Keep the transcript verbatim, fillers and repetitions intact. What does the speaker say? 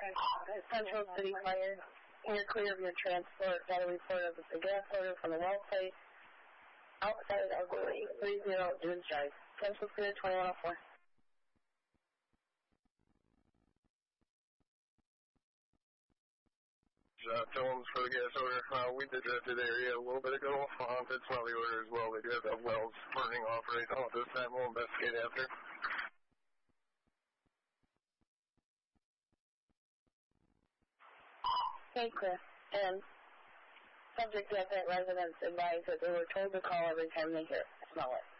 Central City Fire, you're clear of your transport. Got a report of the gas odor from the well site outside of three zero Dunes Drive. Central Clear twenty-one oh four. Uh, Jones for the gas odor. Uh, we did drive to the area a little bit ago. Uh, did smell the odor as well. They do have the wells burning off right now at this time. We'll investigate after. Hey, Chris. And subject to that residents advised that they were told to call every time they hear it. Smell it.